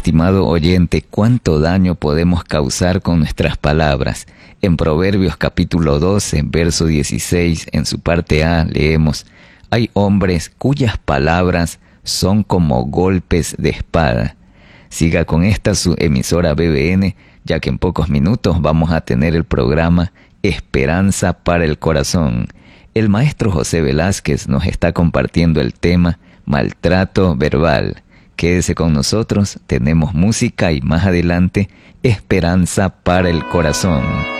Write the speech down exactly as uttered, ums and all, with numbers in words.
estimado oyente, cuánto daño podemos causar con nuestras palabras. En Proverbios capítulo doce, verso dieciséis, en su parte A, leemos: hay hombres cuyas palabras son como golpes de espada. Siga con esta su emisora B B N, ya que en pocos minutos vamos a tener el programa Esperanza para el Corazón. El maestro José Velázquez nos está compartiendo el tema maltrato verbal. Quédese con nosotros, tenemos música y más adelante Esperanza para el Corazón.